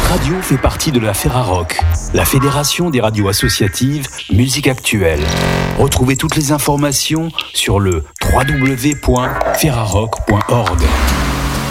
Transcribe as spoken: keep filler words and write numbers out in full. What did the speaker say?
radio fait partie de la Ferrarock, la fédération des radios associatives musique actuelle. Retrouvez toutes les informations sur le w w w point ferrarock point org.